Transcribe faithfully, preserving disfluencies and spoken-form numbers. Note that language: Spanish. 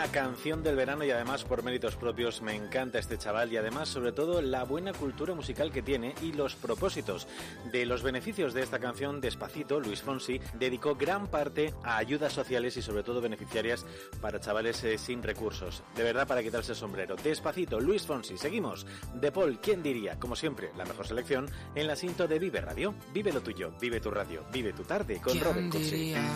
una canción del verano y además por méritos propios me encanta este chaval y además sobre todo la buena cultura musical que tiene y los propósitos. De los beneficios de esta canción, Despacito, Luis Fonsi dedicó gran parte a ayudas sociales y sobre todo beneficiarias para chavales eh, sin recursos. De verdad, para quitarse el sombrero. Despacito, Luis Fonsi. Seguimos. De Paul, ¿quién diría? Como siempre, la mejor selección en la cinta de Vive Radio. Vive lo tuyo, vive tu radio, vive tu tarde con Robert Cossi.